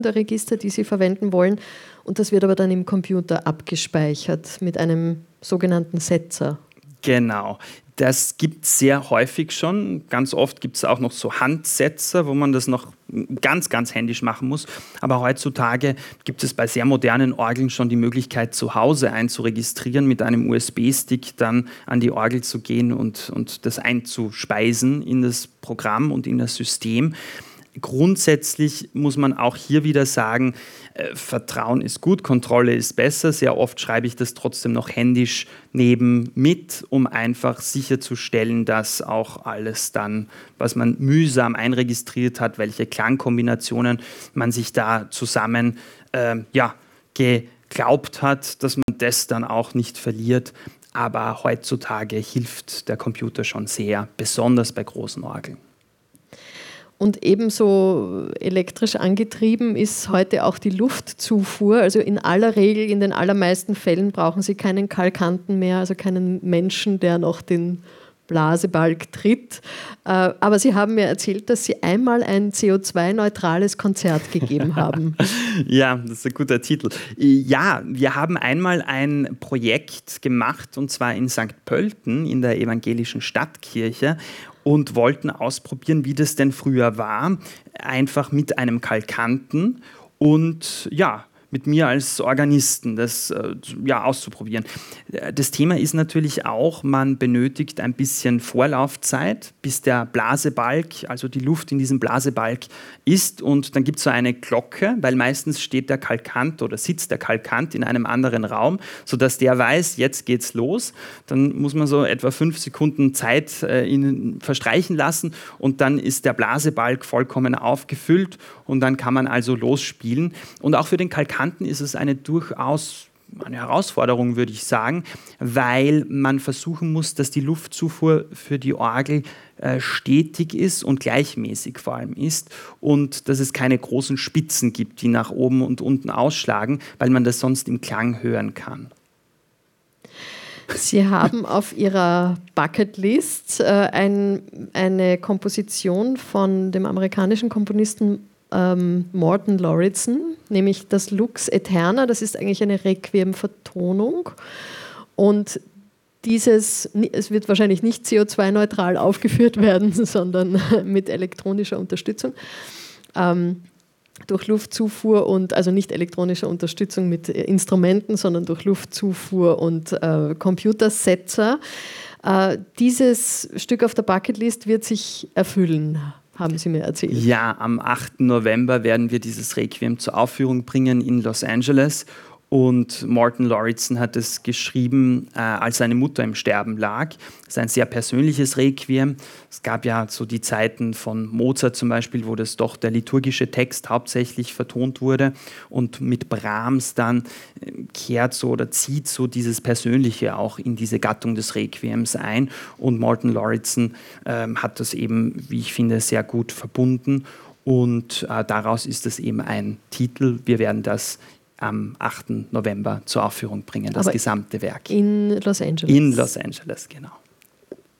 der Register, die Sie verwenden wollen. Und das wird aber dann im Computer abgespeichert mit einem sogenannten Setzer. Genau. Das gibt es sehr häufig schon. Ganz oft gibt es auch noch so Handsetzer, wo man das noch ganz, ganz händisch machen muss. Aber heutzutage gibt es bei sehr modernen Orgeln schon die Möglichkeit, zu Hause einzuregistrieren, mit einem USB-Stick dann an die Orgel zu gehen und das einzuspeisen in das Programm und in das System. Grundsätzlich muss man auch hier wieder sagen, Vertrauen ist gut, Kontrolle ist besser. Sehr oft schreibe ich das trotzdem noch händisch neben mit, um einfach sicherzustellen, dass auch alles dann, was man mühsam einregistriert hat, welche Klangkombinationen man sich da zusammen geglaubt hat, dass man das dann auch nicht verliert. Aber heutzutage hilft der Computer schon sehr, besonders bei großen Orgeln. Und ebenso elektrisch angetrieben ist heute auch die Luftzufuhr. Also in aller Regel, in den allermeisten Fällen brauchen Sie keinen Kalkanten mehr, also keinen Menschen, der noch den Blasebalg tritt. Aber Sie haben mir erzählt, dass Sie einmal ein CO2-neutrales Konzert gegeben haben. Ja, das ist ein guter Titel. Ja, wir haben einmal ein Projekt gemacht, und zwar in St. Pölten in der evangelischen Stadtkirche, und wollten ausprobieren, wie das denn früher war, einfach mit einem Kalkanten und ja, mit mir als Organisten das auszuprobieren. Das Thema ist natürlich auch, man benötigt ein bisschen Vorlaufzeit, bis der Blasebalg, also die Luft in diesem Blasebalg ist, und dann gibt es so eine Glocke, weil meistens steht der Kalkant oder sitzt der Kalkant in einem anderen Raum, sodass der weiß, jetzt geht's los. Dann muss man so etwa 5 Sekunden Zeit verstreichen lassen, und dann ist der Blasebalg vollkommen aufgefüllt, und dann kann man also losspielen. Und auch für den Kalkanten ist es durchaus eine Herausforderung, würde ich sagen, weil man versuchen muss, dass die Luftzufuhr für die Orgel stetig ist und gleichmäßig vor allem ist, und dass es keine großen Spitzen gibt, die nach oben und unten ausschlagen, weil man das sonst im Klang hören kann. Sie haben auf Ihrer Bucketlist eine Komposition von dem amerikanischen Komponisten Morton Lauridsen, nämlich das Lux Aeterna. Das ist eigentlich eine Requiem-Vertonung. Und es wird wahrscheinlich nicht CO2-neutral aufgeführt werden, sondern mit elektronischer Unterstützung. Durch Luftzufuhr und, also nicht elektronischer Unterstützung mit Instrumenten, sondern durch Luftzufuhr und Computersetzer. Dieses Stück auf der Bucketlist wird sich erfüllen, haben Sie mir erzählt. Ja, am 8. November werden wir dieses Requiem zur Aufführung bringen in Los Angeles. Und Morton Lauridsen hat es geschrieben, als seine Mutter im Sterben lag. Das ist ein sehr persönliches Requiem. Es gab ja so die Zeiten von Mozart zum Beispiel, wo das doch der liturgische Text hauptsächlich vertont wurde. Und mit Brahms dann zieht so dieses Persönliche auch in diese Gattung des Requiems ein. Und Morton Lauridsen hat das eben, wie ich finde, sehr gut verbunden. Und daraus ist es eben ein Titel. Wir werden das am 8. November zur Aufführung bringen, das gesamte Werk. In Los Angeles. In Los Angeles, genau.